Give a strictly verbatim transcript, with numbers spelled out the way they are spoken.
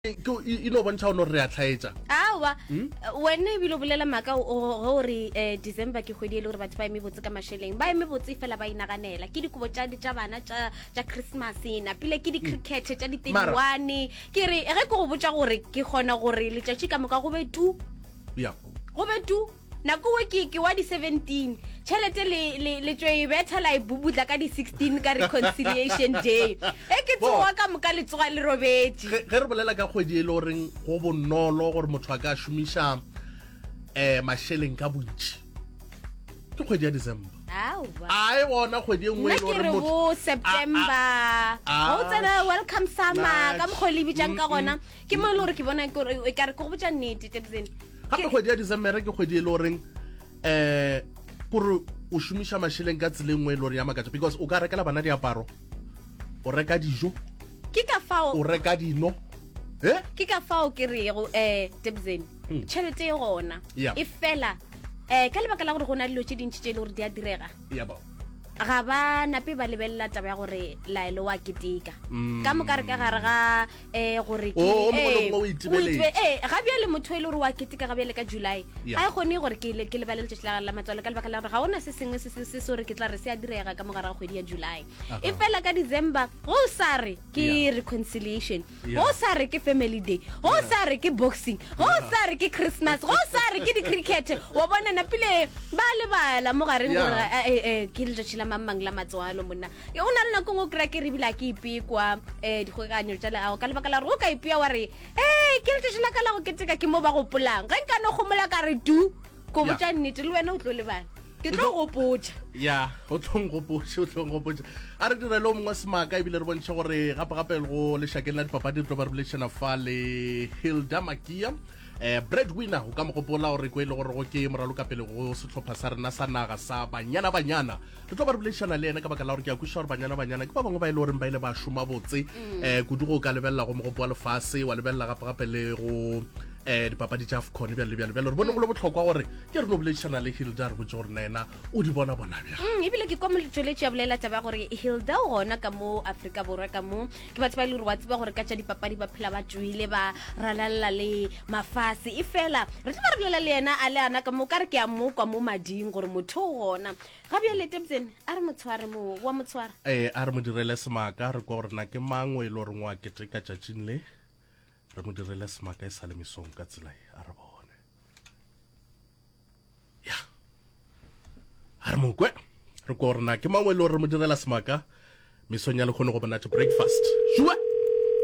you know bontsha ono re a tlhaetsa awa wena ebile o bolela maka go re December ke kgwedi le gore batho ba eme botse ka masheleng ba eme botse fela ba inaganela ke dikobo tša tša bana tša tša Christmas ina pile ke di cricket tša di thirty-one ke re ge go botsa gore ke gona gore le tša ka moka go be two ya go be two nako we ke ke wa di seventeen chelete le le le tšwe betha la ibubutla ka di sixteen ka reconciliation day e ke tsoa ka moka le tsoga le robetse ge re bolela ka kgwedi e le goreng go bonolo gore motho a ka šomiša eh masheleng ka bontši ke kgwedi ya December awa ai bona kgwedi e nngwe le gore mo September go tsena welcome summer ka mkholi bitjang ka gona ke mo le gore ke bona ke e ka re go botsa nnete tebzeni ka kgwedi ya December ke kgwedi e le goreng eh gore o šomiša masheleng ka tsela nngwe le gore ya makatša because o ka rekela bana diaparo o reka dijo ke ka fao o reka dino eh ke ka fao ke re go eh tebzeni tšhelete e gona Yeah. e fela eh ka lebaka la gore go na le lo tše dintši tše le gore di a direga ya ba ga ba nape ba lebella taba ya gore laelo wa keteka ka mo ka re ka gare ga eh gore ke Oh, o eh mo o itebeletse. eh ga bia le motho e le gore wa keteka ga bia le ka July Yeah. a e gone gore ke le ke le balele tšhela la matswalo ka lebaka la gore ga ona se sengwe se se se sore ke tla re se a direga ka mo gare ga kgwedi ya July e fela ka December go sare ke Yeah. reconciliation Yeah. go sare ke family day go sare ke boxing go sare ke Christmas go sare ke di cricket wa bona na pile ba le bala mo gare Yeah. gore eh eh ke le tšhela mamang la matswalo monna e ona le nako ngo kra ke re bila ke ipikwa eh dikgoganyo tša la ka lebaka la re o ka ipia wa re eh ke le tšhela ka la go keteka ke mo ba go polang ga nka no gomola ka re du go Yeah. botsa nnete le wena o tlo le bana ke tlo go potsa ya o tlong go potse o tlong go potse a re dire lo mongwe semaka e bile re bontsha gore gape gape go lešakeng la dipapadi re tlo ba re bolešana fa le Hilda Makia eh breadwinner o ka mo gopola gore ko ile gore go ke moralo ka pele go setlhopha sa rena sa naga sa banyana banyana re tlo ba re bolešana le ena ka baka la gore ke a kwisha gore banyana banyana ke ba bangwe ba ile gore ba ile ba šoma botse eh kudu go ka lebella go mo gopola lefase wa lebella gape gape le go eh dipapadi tša AFCON bjale le bjale bjale re bone go le botlhokwa gore ke re no bolešana le Hilda re botse gore nena o di bona bona bja mm ebile ke kwa moletšoletše ya bolela taba ya gore Hilda o gona ka mo Afrika Borwa ka mo ke batho ba ile gore wa tseba gore ka tša dipapadi ba phela ba tswile ba ralalla le mafase e fela re tlo ba re bolela le yena a le ana ka mo ka re ke a mo kwa mo mading gore motho o gona ga bja le tebzeni a re motshware mo wa motshware eh a re mo direle semaka re kwa gore na ke mangwe le gore ngwa keteka tšatšing le re mo direle semaka e sa le mesong ka tsela e a re bone ya a re mo kwe re kwa gore na ke mangwe le gore re mo direla semaka mesong ya le kgone go bona breakfast shua